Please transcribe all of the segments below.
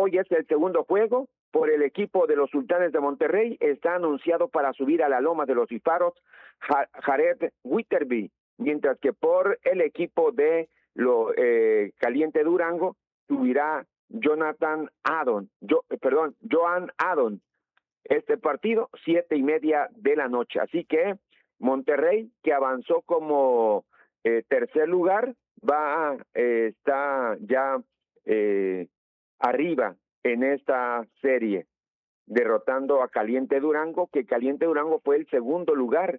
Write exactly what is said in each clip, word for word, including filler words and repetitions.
hoy es el segundo juego por el equipo de los Sultanes de Monterrey. Está anunciado para subir a la loma de los disparos Jared Witterby, mientras que por el equipo de lo eh, Caliente Durango subirá Jonathan Adon, yo, perdón, Joan Adon. Este partido, siete y media de la noche. Así que Monterrey, que avanzó como eh, tercer lugar, va, eh, está ya eh, arriba en esta serie, derrotando a Caliente Durango, que Caliente Durango fue el segundo lugar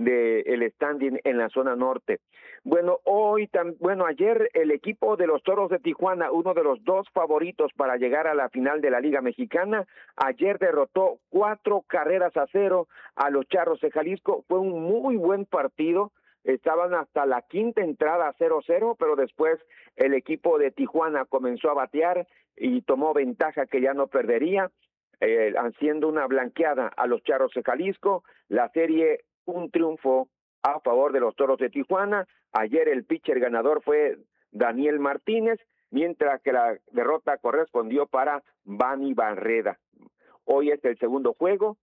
del standing en la zona norte. Bueno, hoy, tam, bueno, ayer el equipo de los Toros de Tijuana, uno de los dos favoritos para llegar a la final de la Liga Mexicana, ayer derrotó cuatro carreras a cero a los Charros de Jalisco. Fue un muy buen partido. Estaban hasta la quinta entrada cero cero, pero después el equipo de Tijuana comenzó a batear y tomó ventaja que ya no perdería, eh, haciendo una blanqueada a los Charros de Jalisco. La serie, un triunfo a favor de los Toros de Tijuana. Ayer el pitcher ganador fue Daniel Martínez, mientras que la derrota correspondió para Bani Barreda. Hoy es el segundo juego.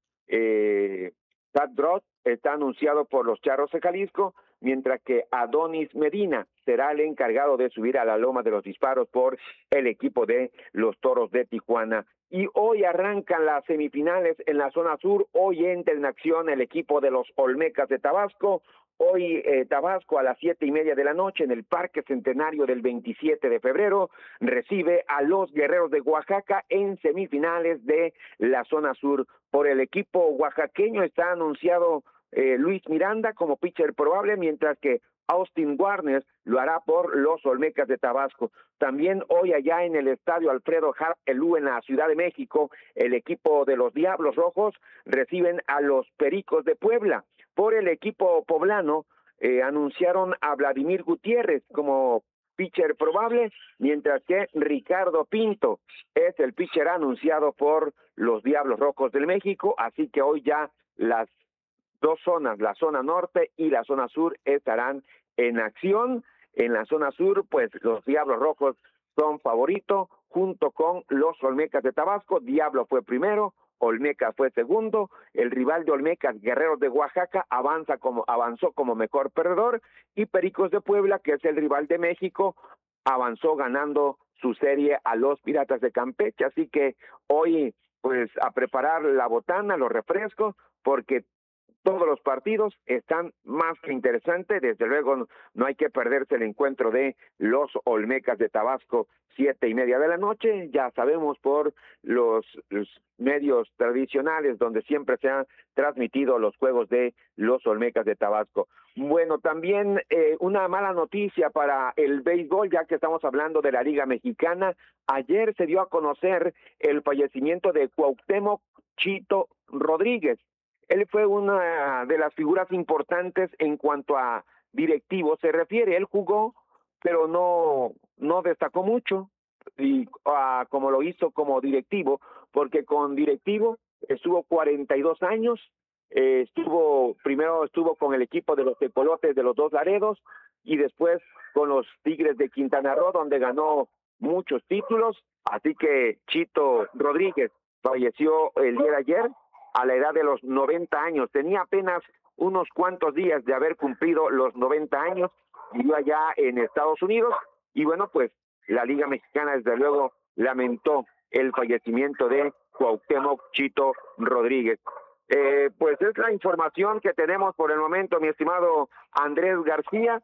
Eh, Tad Drott está anunciado por los Charros de Jalisco, mientras que Adonis Medina será el encargado de subir a la loma de los disparos por el equipo de los Toros de Tijuana. Y hoy arrancan las semifinales en la zona sur. Hoy entra en acción el equipo de los Olmecas de Tabasco. Hoy eh, Tabasco a las siete y media de la noche en el Parque Centenario del veintisiete de febrero recibe a los Guerreros de Oaxaca en semifinales de la zona sur. Por el equipo oaxaqueño está anunciado eh, Luis Miranda como pitcher probable, mientras que Austin Warner lo hará por los Olmecas de Tabasco. También hoy allá en el estadio Alfredo Harp Elú en la Ciudad de México, el equipo de los Diablos Rojos reciben a los Pericos de Puebla. Por el equipo poblano eh, anunciaron a Vladimir Gutiérrez como pitcher probable, mientras que Ricardo Pinto es el pitcher anunciado por los Diablos Rojos del México. Así que hoy ya las dos zonas, la zona norte y la zona sur, estarán en acción. En la zona sur, pues los Diablos Rojos son favoritos junto con los Olmecas de Tabasco. Diablo fue primero, Olmeca fue segundo. El rival de Olmecas, Guerreros de Oaxaca, avanza como avanzó como mejor perdedor, y Pericos de Puebla, que es el rival de México, avanzó ganando su serie a los Piratas de Campeche. Así que hoy, pues a preparar la botana, los refrescos, porque todos los partidos están más que interesantes. Desde luego no, no hay que perderse el encuentro de los Olmecas de Tabasco, siete y media de la noche. Ya sabemos por los, los medios tradicionales donde siempre se han transmitido los juegos de los Olmecas de Tabasco. Bueno, también eh, una mala noticia para el béisbol, ya que estamos hablando de la Liga Mexicana. Ayer se dio a conocer el fallecimiento de Cuauhtémoc Chito Rodríguez. Él fue una de las figuras importantes en cuanto a directivo se refiere. Él jugó, pero no, no destacó mucho, y uh, como lo hizo como directivo, porque con directivo estuvo cuarenta y dos años, eh, estuvo, primero estuvo con el equipo de los Tecolotes de los Dos Laredos, y después con los Tigres de Quintana Roo, donde ganó muchos títulos. Así que Chito Rodríguez falleció el día de ayer, a la edad de los noventa años. Tenía apenas unos cuantos días de haber cumplido los noventa años, vivió allá en Estados Unidos, y bueno, pues la Liga Mexicana desde luego lamentó el fallecimiento de Cuauhtémoc Chito Rodríguez. Eh, pues es la información que tenemos por el momento, mi estimado Andrés García.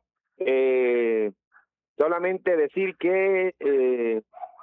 Eh, solamente decir que eh,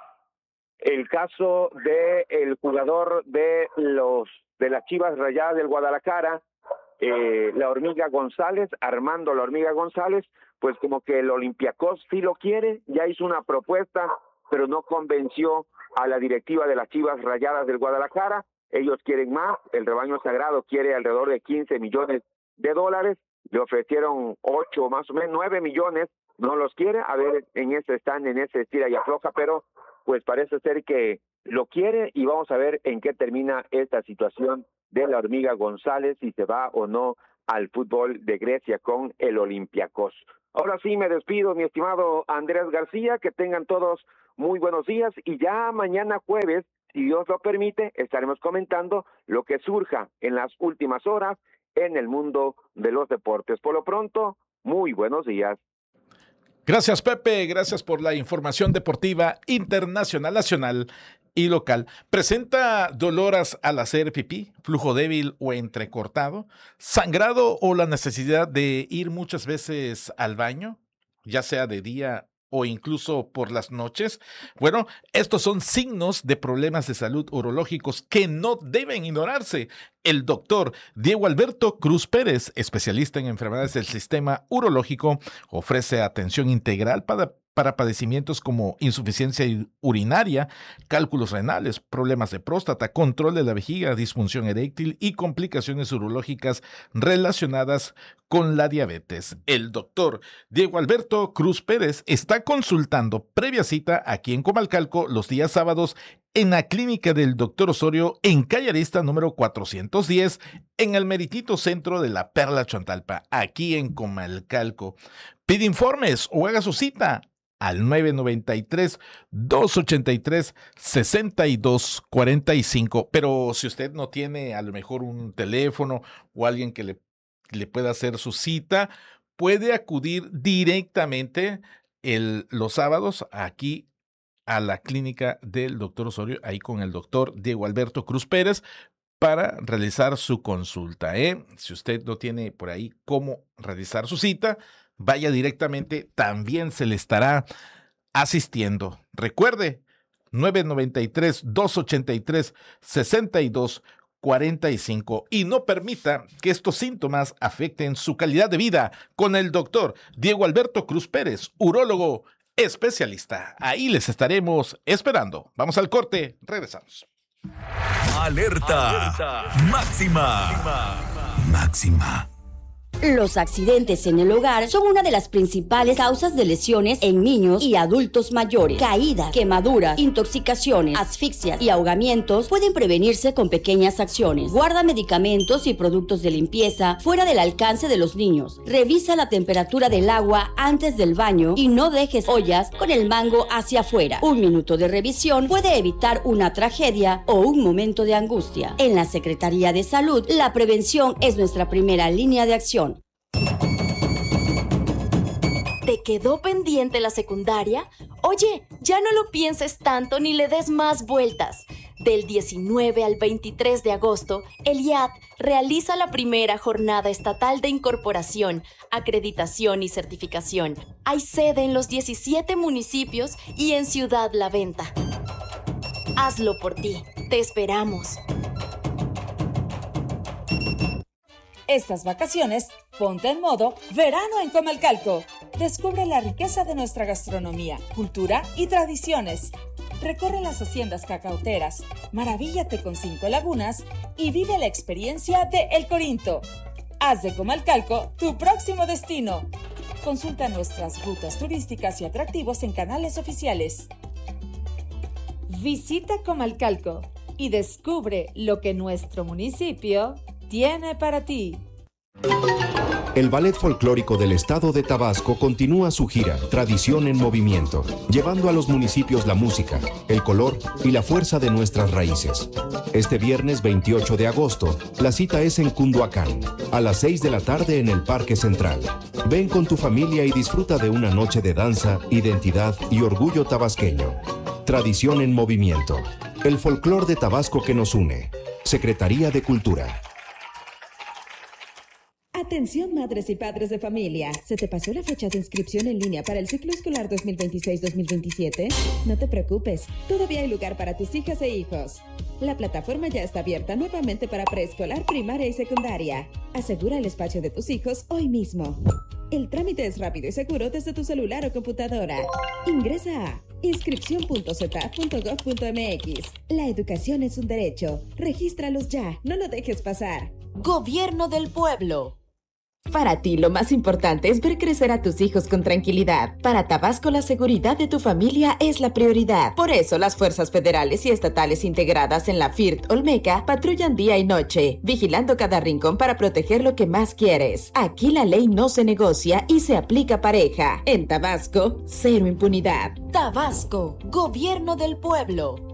el caso de el jugador de los de las Chivas Rayadas del Guadalajara, eh, la Hormiga González, Armando la Hormiga González, pues como que el Olympiacos sí lo quiere, ya hizo una propuesta, pero no convenció a la directiva de las Chivas Rayadas del Guadalajara. Ellos quieren más, el rebaño sagrado quiere alrededor de quince millones de dólares, le ofrecieron ocho, más o menos nueve millones, no los quiere. A ver, en ese están, en ese tira y afloja, pero pues parece ser que lo quiere, y vamos a ver en qué termina esta situación de la Hormiga González, si se va o no al fútbol de Grecia con el Olympiacos. Ahora sí me despido, mi estimado Andrés García, que tengan todos muy buenos días y ya mañana jueves, si Dios lo permite, estaremos comentando lo que surja en las últimas horas en el mundo de los deportes. Por lo pronto, muy buenos días. Gracias, Pepe. Gracias por la información deportiva internacional, nacional y local. ¿Presenta doloras al hacer pipí, flujo débil o entrecortado, sangrado o la necesidad de ir muchas veces al baño, ya sea de día o incluso por las noches? Bueno, estos son signos de problemas de salud urológicos que no deben ignorarse. El doctor Diego Alberto Cruz Pérez, especialista en enfermedades del sistema urológico, ofrece atención integral para, para padecimientos como insuficiencia urinaria, cálculos renales, problemas de próstata, control de la vejiga, disfunción eréctil y complicaciones urológicas relacionadas con la diabetes. El doctor Diego Alberto Cruz Pérez está consultando previa cita aquí en Comalcalco los días sábados en la clínica del doctor Osorio en calle Arista número cuatrocientos diez, en el meritito centro de la Perla Chontalpa, aquí en Comalcalco. Pide informes o haga su cita al nueve noventa y tres, dos ochenta y tres, sesenta y dos cuarenta y cinco. Pero si usted no tiene a lo mejor un teléfono o alguien que le, le pueda hacer su cita, puede acudir directamente el, los sábados aquí a la clínica del doctor Osorio, ahí con el doctor Diego Alberto Cruz Pérez, para realizar su consulta, ¿eh? Si usted no tiene por ahí cómo realizar su cita, vaya directamente, también se le estará asistiendo. Recuerde, nueve noventa y tres, dos ochenta y tres, sesenta y dos cuarenta y cinco, y no permita que estos síntomas afecten su calidad de vida con el doctor Diego Alberto Cruz Pérez, urólogo especialista. Ahí les estaremos esperando. Vamos al corte, regresamos. Alerta, Alerta. Máxima. Máxima. Máxima. Los accidentes en el hogar son una de las principales causas de lesiones en niños y adultos mayores. Caídas, quemaduras, intoxicaciones, asfixias y ahogamientos pueden prevenirse con pequeñas acciones. Guarda medicamentos y productos de limpieza fuera del alcance de los niños. Revisa la temperatura del agua antes del baño y no dejes ollas con el mango hacia afuera. Un minuto de revisión puede evitar una tragedia o un momento de angustia. En la Secretaría de Salud, la prevención es nuestra primera línea de acción. ¿Te quedó pendiente la secundaria? Oye, ya no lo pienses tanto ni le des más vueltas. Del diecinueve al veintitrés de agosto, el I A D realiza la primera jornada estatal de incorporación, acreditación y certificación. Hay sede en los diecisiete municipios y en Ciudad La Venta. Hazlo por ti. Te esperamos. Estas vacaciones, ponte en modo verano en Comalcalco. Descubre la riqueza de nuestra gastronomía, cultura y tradiciones. Recorre las haciendas cacauteras, maravíllate con cinco lagunas y vive la experiencia de El Corinto. Haz de Comalcalco tu próximo destino. Consulta nuestras rutas turísticas y atractivos en canales oficiales. Visita Comalcalco y descubre lo que nuestro municipio tiene para ti. El Ballet Folclórico del Estado de Tabasco continúa su gira Tradición en Movimiento, llevando a los municipios la música, el color y la fuerza de nuestras raíces. Este viernes veintiocho de agosto, la cita es en Cunduacán, a las seis de la tarde en el Parque Central. Ven con tu familia y disfruta de una noche de danza, identidad y orgullo tabasqueño. Tradición en Movimiento, el folclor de Tabasco que nos une. Secretaría de Cultura. Atención madres y padres de familia. ¿Se te pasó la fecha de inscripción en línea para el ciclo escolar dos mil veintiséis dos mil veintisiete? No te preocupes, todavía hay lugar para tus hijas e hijos. La plataforma ya está abierta nuevamente para preescolar, primaria y secundaria. Asegura el espacio de tus hijos hoy mismo. El trámite es rápido y seguro desde tu celular o computadora. Ingresa a inscripción punto z a f punto gov punto m x. La educación es un derecho. Regístralos ya, no lo dejes pasar. Gobierno del Pueblo. Para ti, lo más importante es ver crecer a tus hijos con tranquilidad. Para Tabasco, la seguridad de tu familia es la prioridad. Por eso, las fuerzas federales y estatales integradas en la F I R T Olmeca patrullan día y noche, vigilando cada rincón para proteger lo que más quieres. Aquí la ley no se negocia y se aplica pareja. En Tabasco, cero impunidad. Tabasco, Gobierno del Pueblo.